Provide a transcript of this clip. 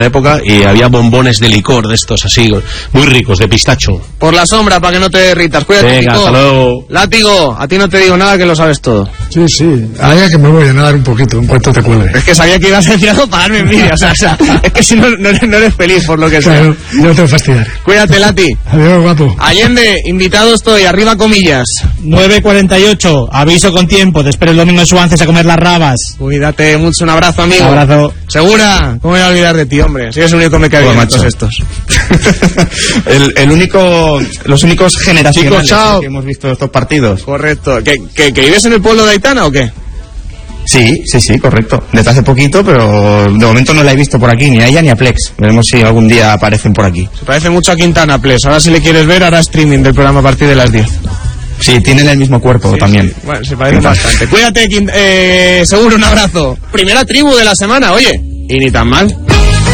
época, y había bombones de licor de estos así, muy ricos, de pistacho. Por la sombra, para que no te derritas. Cuídate, venga, Kiko. hasta luego. Látigo, a ti no te digo nada, que lo sabes todo. Sí, ahora que me voy a nadar un poquito, en cuanto te cuelgue. Es que sabía que ibas a decir algo para darme envidia, o sea, es que si no eres feliz por lo que sea. Claro, yo te voy a fastidiar. Cuídate, Lati. Adiós, guapo. Allende, invitado estoy, arriba comillas. 9:48, aviso con tiempo, te espero el domingo en Suances a comer las rabas. Cuídate mucho, un abrazo, amigo. Un abrazo. Segura, ¿cómo me voy a olvidar de ti, hombre? Si eres el único que me cae bien de todos estos. Los únicos generacionales Chicos, que hemos visto estos partidos. Correcto. ¿Que vives en el pueblo de Aitana o qué? Sí, correcto. Desde hace poquito, pero de momento no la he visto por aquí, ni a ella ni a Plex. Veremos si algún día aparecen por aquí. Se parece mucho a Quintana, Ples. Ahora si le quieres ver, hará streaming del programa a partir de las 10. Sí, tienen el mismo cuerpo también. Sí. Bueno, se parecen bastante. Cuídate, Seguro, un abrazo. Primera tribu de la semana, oye. Y ni tan mal.